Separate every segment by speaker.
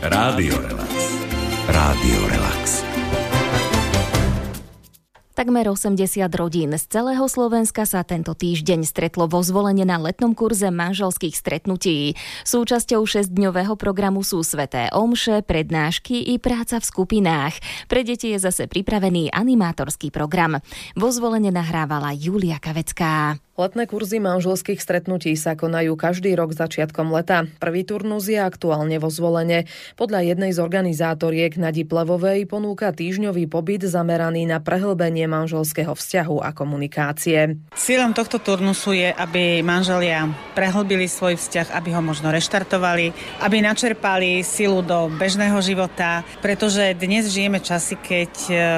Speaker 1: Rádio Relax. Rádio Relax.
Speaker 2: Takmer 80 rodín z celého Slovenska sa tento týždeň stretlo vo Zvolene na letnom kurze manželských stretnutí. Súčasťou 6-dňového programu sú sväté omše, prednášky i práca v skupinách. Pre deti je zase pripravený animátorský program. Vo Zvolene nahrávala Julia Kavecká.
Speaker 3: Letné kurzy manželských stretnutí sa konajú každý rok začiatkom leta. Prvý turnus je aktuálne vo Zvolene. Podľa jednej z organizátoriek Nadi Plevovej ponúka týždňový pobyt zameraný na prehlbenie manželského vzťahu a komunikácie.
Speaker 4: Cieľom tohto turnusu je, aby manželia prehlbili svoj vzťah, aby ho možno reštartovali, aby načerpali silu do bežného života, pretože dnes žijeme časy, keď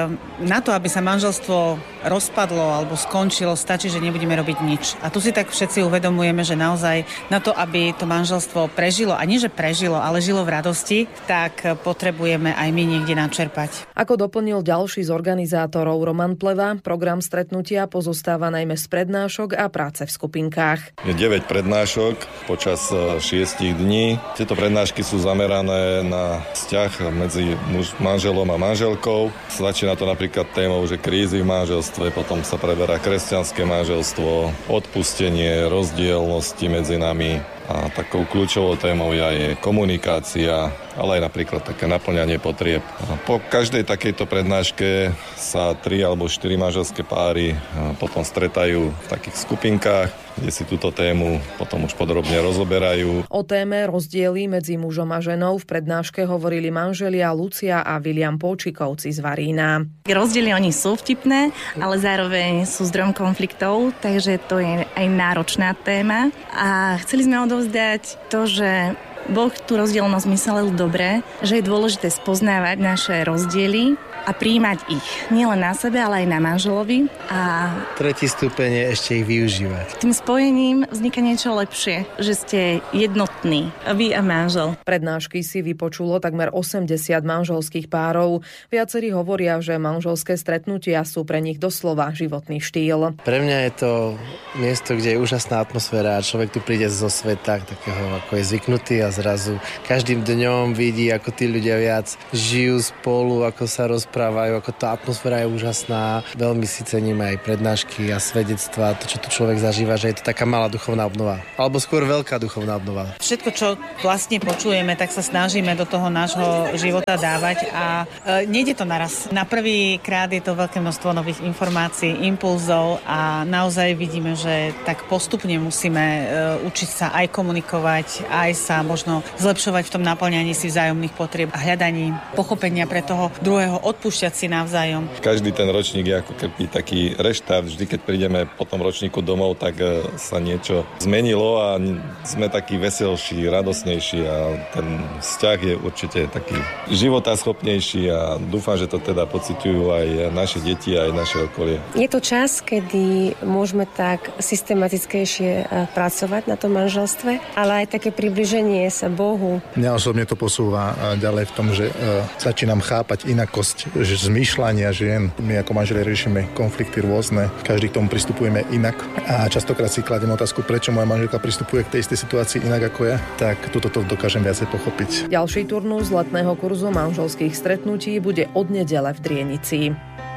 Speaker 4: na to, aby sa manželstvo rozpadlo alebo skončilo, stačí, že nebudeme robiť nič. A tu si tak všetci uvedomujeme, že naozaj na to, aby to manželstvo prežilo, a nie že prežilo, ale žilo v radosti, tak potrebujeme aj my niekde načerpať.
Speaker 3: Ako doplnil ďalší z organizátorov Roman Pleva, program stretnutia pozostáva najmä z prednášok a práce v skupinkách.
Speaker 5: Je 9 prednášok počas 6 dní. Tieto prednášky sú zamerané na vzťah medzi manželom a manželkou. Začína to napríklad témou, že krízy v manželstve, potom sa preberá kresťanské manželstvo, odpustenie, rozdielnosti medzi nami. A takou kľúčovou témou je komunikácia, ale aj napríklad také naplňanie potrieb. Po každej takejto prednáške sa 3 alebo 4 manželské páry potom stretajú v takých skupinkách, kde si túto tému potom už podrobne rozoberajú.
Speaker 3: O téme rozdiely medzi mužom a ženou v prednáške hovorili manželia Lucia a Viliam Polčikovci z Varína.
Speaker 6: Rozdiely oni sú vtipné, ale zároveň sú zdrojom konfliktov, takže to je aj náročná téma. A chceli sme odovzdať to, že Boh tú rozdielnosť myslel dobre, že je dôležité spoznávať naše rozdiely a prijímať ich. Nielen na sebe, ale aj na manželovi. A
Speaker 7: tretí stupeň je ešte ich využívať.
Speaker 6: Tým spojením vzniká niečo lepšie, že ste jednotní, vy a manžel.
Speaker 3: Prednášky si vypočulo takmer 80 manželských párov. Viacerí hovoria, že manželské stretnutia sú pre nich doslova životný štýl.
Speaker 7: Pre mňa je to miesto, kde je úžasná atmosféra a človek tu príde zo sveta, takého ako je zvyknutý, a zrazu každým dňom vidí, ako tí ľudia viac žijú spolu, ako sa rozprávajú, ako tá atmosféra je úžasná. Veľmi si ceníme aj prednášky a svedectvá, to, čo tu človek zažíva, že je to taká malá duchovná obnova. Alebo skôr veľká duchovná obnova.
Speaker 4: Všetko, čo vlastne počujeme, tak sa snažíme do toho nášho života dávať a nejde to naraz. Na prvý krát je to veľké množstvo nových informácií, impulzov a naozaj vidíme, že tak postupne musíme učiť sa aj komunikovať, aj sa možno zlepšovať v tom naplňaní si vzájomných potrieb a hľadaní pochopenia pre toho druhého, odpúšťať si navzájom.
Speaker 5: Každý ten ročník je ako keby taký reštart. Vždy, keď prídeme po tom ročníku domov, tak sa niečo zmenilo a sme takí veselší, radosnejší a ten vzťah je určite taký životaschopnejší a dúfam, že to teda pociťujú aj naše deti, aj naše okolie.
Speaker 8: Je to čas, kedy môžeme tak systematickejšie pracovať na tom manželstve, ale aj také približenie sa Bohu.
Speaker 9: Mňa osobne to posúva ďalej v tom, že začínam chápať inakosť zmýšľania žien. My ako manželia riešime konflikty rôzne, každý k tomu pristupujeme inak a častokrát si kladiem otázku, prečo moja manželka pristupuje k tej istej situácii inak ako ja, tak toto dokážem viacej pochopiť.
Speaker 3: Ďalší turnus letného kurzu manželských stretnutí bude od nedele v Drienici.